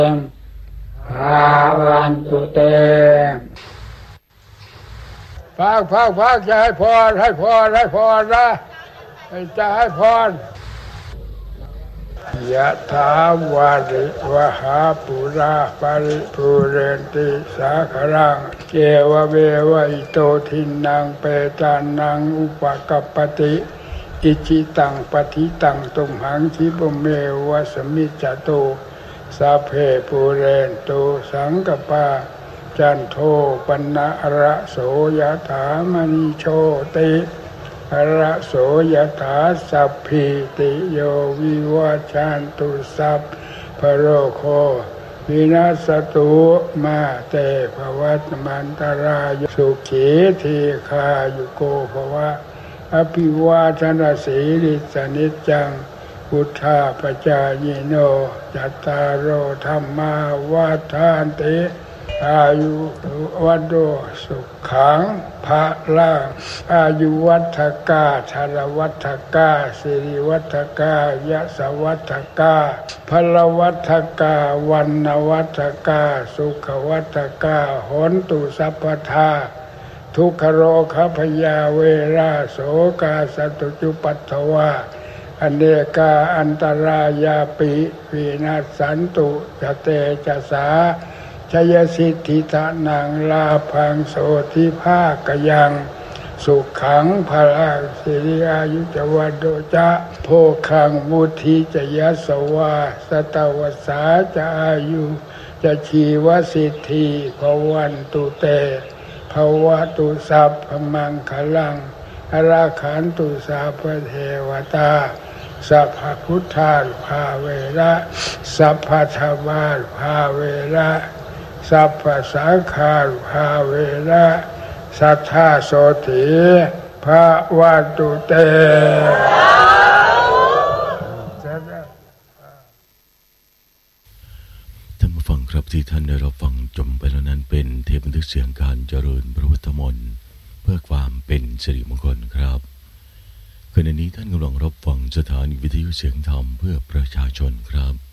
ภาวันตุเตพักจะให้พรนะจะให้พรยะถาวาริวหาปุราปาริปุเรนติสาครังเกวะเววะอิโตทินังเปตานังอุปกัปปติอิจิตังปฏิตังตุมหังคิปเมวะสมิจจโตสัพเพปุเรนตุสังกปาจันโทปนะระโสยถามณิโชติระโสยถาสัพพิติโยวิวัชชันตุสัพพโรโควินาศตุมาเตภวัตมันตรายสุขีทีคายุโกภวะอภิวาทนาสีริสนิจจังพุทธาปจายโนจัตตารโอธัมมาวาทานติอายุวัฏโดสุขังภะลังอายุวัฏกาชรวัฏกาสิริวัฏกายะสวัฏกาพลวัฏกาวันนวัฏกาสุขวัฏกาโหนตุสัพพทาทุกขโรคพยาเวราโสกาสตุจุปัฏฐวาอเนกาอันตรายาปิวินาศสันตุจเตจสาชยสิทธิทานังลาภังโสทิภากยังสุขังพลังสิริอายุจวัดโดจะโภคังมุทิจยัสวาสตวสาจะอายุจะชีวสิทธิภวันตุเตภวตุสัพพมังคลังอราขันตุสัพพเทวตาสัพพพุทธาภาเวระสัพพธรรมาภาเวระสัพพสังฆาภาเวระสัทธาโสติภะวันตุเตท่านผู้ฟังครับที่ท่านได้รับฟังจบไปแล้วนั้นเป็นเทปบันทึกเสียงการเจริญพระพุทธมนต์เพื่อความเป็นสิริมงคลครับขณะนี้ท่านกำลังรับฟังสถานีวิทยุเสียงธรรมเพื่อประชาชนครับ